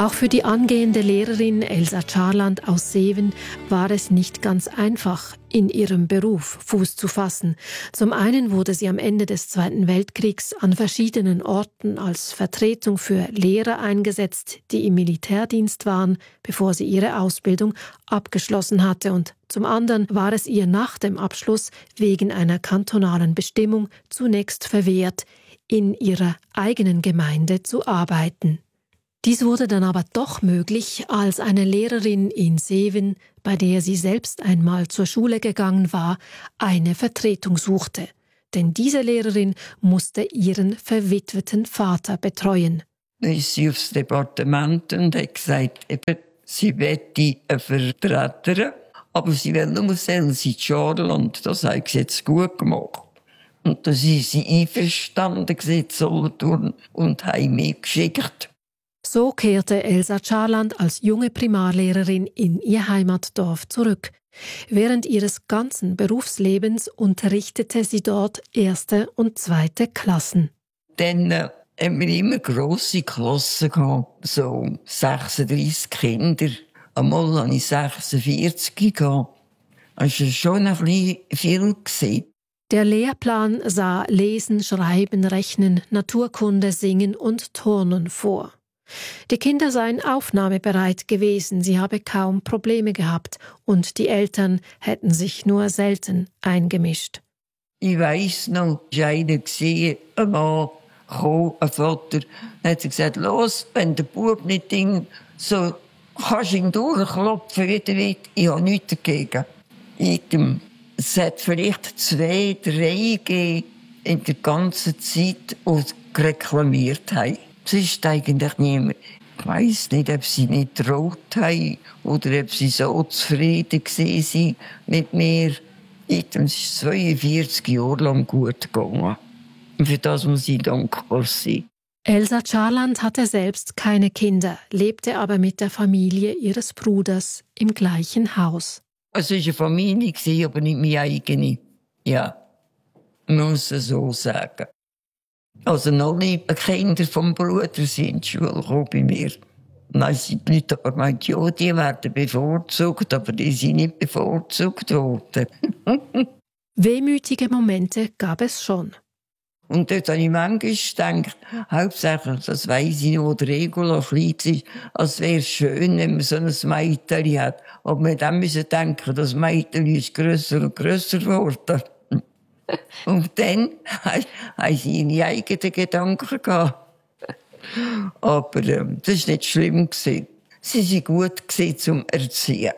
Auch für die angehende Lehrerin Elsa Charland aus Seven war es nicht ganz einfach, in ihrem Beruf Fuß zu fassen. Zum einen wurde sie am Ende des Zweiten Weltkriegs an verschiedenen Orten als Vertretung für Lehrer eingesetzt, die im Militärdienst waren, bevor sie ihre Ausbildung abgeschlossen hatte. Und zum anderen war es ihr nach dem Abschluss wegen einer kantonalen Bestimmung zunächst verwehrt, in ihrer eigenen Gemeinde zu arbeiten. Dies wurde dann aber doch möglich, als eine Lehrerin in Seven, bei der sie selbst einmal zur Schule gegangen war, eine Vertretung suchte. Denn diese Lehrerin musste ihren verwitweten Vater betreuen. Ist sie aufs Departement und hat gesagt, sie möchte eine Vertreterin, aber sie will nur Elsa Charland. Das hat sie jetzt gut gemacht. Und da sind sie einverstanden Solothurn und haben mich geschickt. So kehrte Elsa Charland als junge Primarlehrerin in ihr Heimatdorf zurück. Während ihres ganzen Berufslebens unterrichtete sie dort 1. und 2. Klassen. Dann haben wir immer grosse Klassen gehabt, so 36 Kinder. Einmal hatte ich 46 gehabt. Das war schon ein bisschen viel gewesen. Der Lehrplan sah Lesen, Schreiben, Rechnen, Naturkunde, Singen und Turnen vor. Die Kinder seien aufnahmebereit gewesen, sie habe kaum Probleme gehabt und die Eltern hätten sich nur selten eingemischt. Ich weiss noch, es war einer, ein Mann, ein Vater, dann hat er gesagt, los, wenn der Bub nicht so kannst du ihn durchklopfen, wie du willst. Ich habe nichts dagegen. Es hat vielleicht 2, 3 gegeben in der ganzen Zeit, die reklamiert haben. Es ist eigentlich niemand. Ich weiss nicht, ob sie nicht getraut haben oder ob sie so zufrieden waren mit mir. Es ist 42 Jahre lang gut gegangen. Und für das muss ich dankbar sein. Elsa Charland hatte selbst keine Kinder, lebte aber mit der Familie ihres Bruders im gleichen Haus. Es war eine Familie, aber nicht meine eigene. Ja, muss ich so sagen. Also noch nicht Kinder vom Bruder sind in die Schule gekommen bei mir. Nein, sie haben nicht aber gemeint, ja, die werden bevorzugt, aber die sind nicht bevorzugt worden. Wehmütige Momente gab es schon. Und dort habe ich manchmal gedacht, hauptsächlich, das weiss ich noch, der Regula klein ist, als wäre es schön, wenn man so ein Mädchen hat. Aber man dann müssen denken, das Mädchen ist grösser und grösser geworden. Und dann haben sie ihre eigenen Gedanken gehabt. Aber das war nicht schlimm. Sie waren gut zum Erziehen.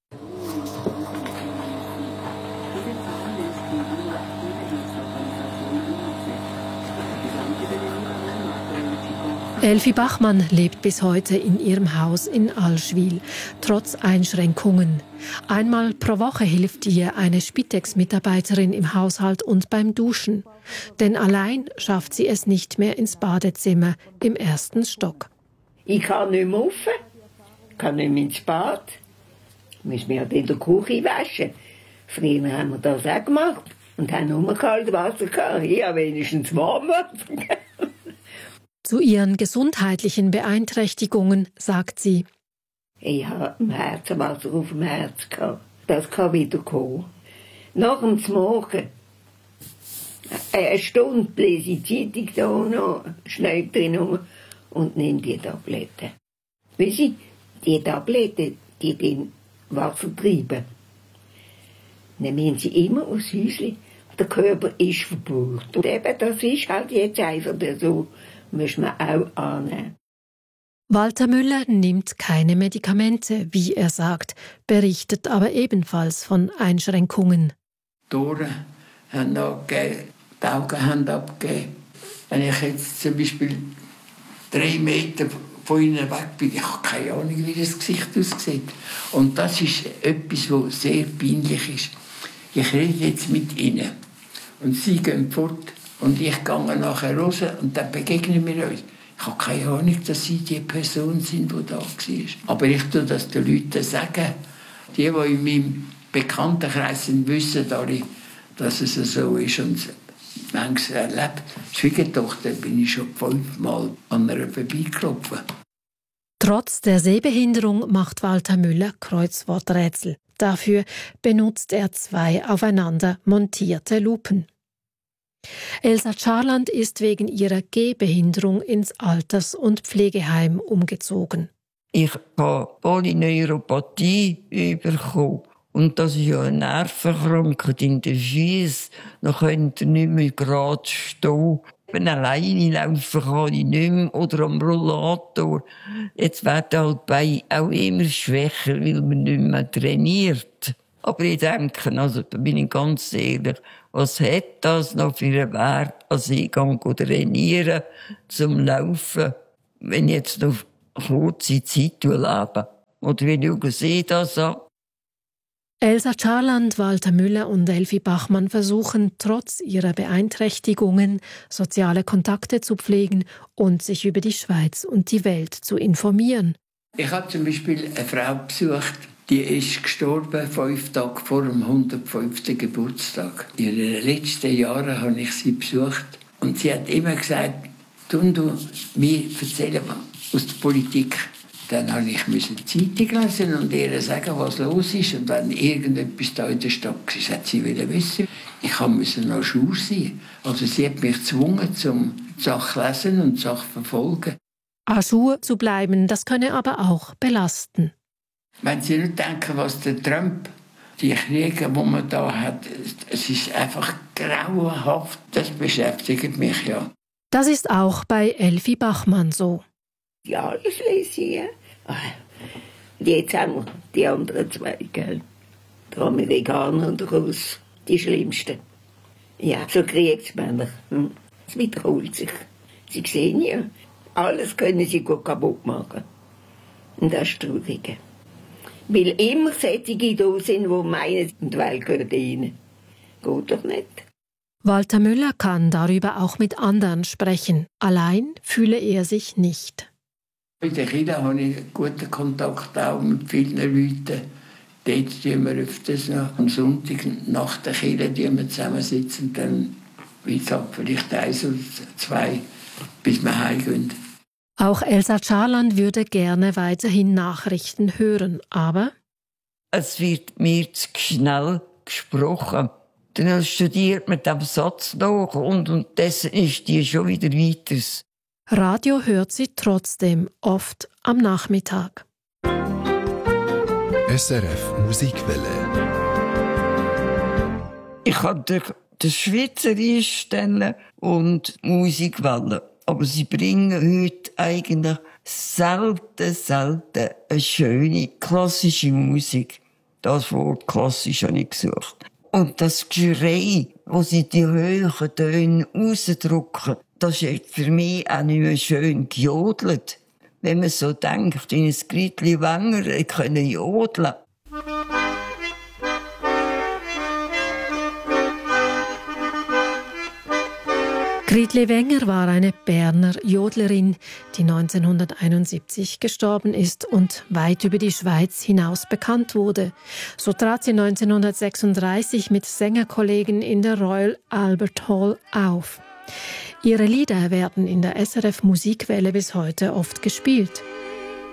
Elfi Bachmann lebt bis heute in ihrem Haus in Allschwil, trotz Einschränkungen. Einmal pro Woche hilft ihr eine Spitex-Mitarbeiterin im Haushalt und beim Duschen. Denn allein schafft sie es nicht mehr ins Badezimmer im 1. Stock. Ich kann nicht mehr rauf, kann nicht mehr ins Bad. Müssen wir halt in der Küche waschen. Früher haben wir das auch gemacht und haben nur kaltes Wasser gehabt. Ich habe wenigstens warm Wasser. Zu ihren gesundheitlichen Beeinträchtigungen sagt sie: Ich habe ein Herzwasser auf dem Herz gehabt. Das kann wieder kommen. Nach dem Morgen, eine Stunde lese ich die Zeitung da noch schnell drin und nehme die Tabletten. Weißt du, die Tabletten, die den Wasser treiben. Dann müssen sie immer aufs Häuschen. Der Körper ist verbraucht. Und eben, das ist halt jetzt einfach so. Müssen wir auch annehmen. Walter Müller nimmt keine Medikamente, wie er sagt, berichtet aber ebenfalls von Einschränkungen. Die Ohren haben abgegeben, die Augen haben abgegeben. Wenn ich jetzt zum Beispiel 3 Meter von ihnen weg bin, ich habe keine Ahnung, wie das Gesicht aussieht. Und das ist etwas, was sehr peinlich ist. Ich rede jetzt mit ihnen und sie gehen fort. Und ich gehe nachher raus und dann begegnen wir uns. Ich habe keine Ahnung, dass sie die Person sind, die da war. Aber ich tue das den Leuten sagen. Die in meinem Bekanntenkreis sind, wissen alle, dass es so ist. Und manchmal erlebt. Schwiegertochter bin ich schon 5-mal an einer vorbeigelaufen. Trotz der Sehbehinderung macht Walter Müller Kreuzworträtsel. Dafür benutzt er 2 aufeinander montierte Lupen. Elsa Charland ist wegen ihrer Gehbehinderung ins Alters- und Pflegeheim umgezogen. Ich habe Polyneuropathie bekommen. Und das ist ja eine Nervenkrankheit in den Füßen. Dann könnt ihr nicht mehr gerade stehen. Wenn alleine laufen kann ich nicht mehr. Oder am Rollator. Jetzt werden halt die Beine auch immer schwächer, weil man nicht mehr trainiert. Aber ich denke, also, da bin ich ganz ehrlich, was hat das noch für einen Wert, als ich trainieren zum Laufen, wenn ich jetzt noch kurze Zeit lebe? Oder wie schauen Sie das an? Elsa Charland, Walter Müller und Elfi Bachmann versuchen, trotz ihrer Beeinträchtigungen soziale Kontakte zu pflegen und sich über die Schweiz und die Welt zu informieren. Ich habe zum Beispiel eine Frau besucht, die ist gestorben 5 Tage vor dem 105. Geburtstag. In den letzten Jahren habe ich sie besucht und sie hat immer gesagt, du mir erzählen aus der Politik. Dann musste ich die Zeitung lesen und ihr sagen, was los ist. Und wenn irgendetwas da in der Stadt war, hat sie wissen. Ich musste noch Schule sein. Also sie hat mich gezwungen, zum Sachen lesen und Sachen verfolgen. À jour zu bleiben, das könne aber auch belasten. Wenn Sie nicht denken, was der Trump, die Kriege, die man da hat, es ist einfach grauenhaft. Das beschäftigt mich, ja. Das ist auch bei Elfi Bachmann so. Ja, das lese ich. Und jetzt haben wir die anderen 2, gell? Der Amerikaner und der Russ, die schlimmsten. Ja, so Kriegsmänner. Es wiederholt sich. Sie sehen ja, alles können sie gut kaputt machen. Und das ist traurig. Weil immer solche da sind, die meinen, die Welt gehört ihnen. Geht doch nicht. Walter Müller kann darüber auch mit anderen sprechen. Allein fühle er sich nicht. In der Kirche habe ich guten Kontakt auch mit vielen Leuten. Dort tun wir öfters noch am Sonntag nach der Kirche zusammensitzen und dann, wie gesagt, vielleicht 1 oder 2, bis wir heimgehen. Auch Elsa Charland würde gerne weiterhin Nachrichten hören, aber es wird mir zu schnell gesprochen. Dann studiert man den Satz noch und dessen ist die schon wieder weiter. Radio hört sie trotzdem oft am Nachmittag. SRF Musikwelle. Ich habe den Schweizerisch stellen und Musikwelle. Aber sie bringen heute eigentlich selten eine schöne klassische Musik. Das Wort klassisch habe ich gesucht. Und das Geschrei, wo sie die hohen Töne rausdrücken, das ist für mich auch nicht mehr schön gejodelt. Wenn man so denkt, in ein Gritli Wenger können jodeln. Gritli Wenger war eine Berner Jodlerin, die 1971 gestorben ist und weit über die Schweiz hinaus bekannt wurde. So trat sie 1936 mit Sängerkollegen in der Royal Albert Hall auf. Ihre Lieder werden in der SRF Musikwelle bis heute oft gespielt.